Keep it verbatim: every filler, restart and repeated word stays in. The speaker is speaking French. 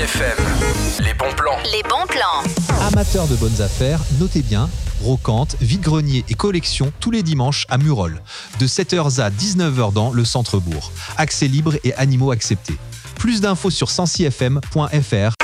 F M, les bons plans. Les bons plans. Amateurs de bonnes affaires, notez bien, brocante, vide-grenier et collection tous les dimanches à Murol, de sept heures à dix-neuf heures dans le centre-bourg. Accès libre et animaux acceptés. Plus d'infos sur cent six f m point f r.